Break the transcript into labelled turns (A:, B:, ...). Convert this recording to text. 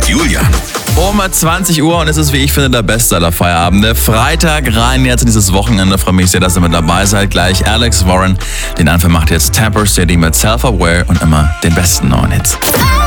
A: Julian.
B: Um 20 Uhr und es ist, wie ich finde, der beste aller Feierabende. Freitag rein jetzt in dieses Wochenende. Freue mich sehr, dass ihr mit dabei seid. Gleich Alex Warren. Den Anfang macht jetzt Tamper City mit Self-Aware und immer den besten neuen Hits.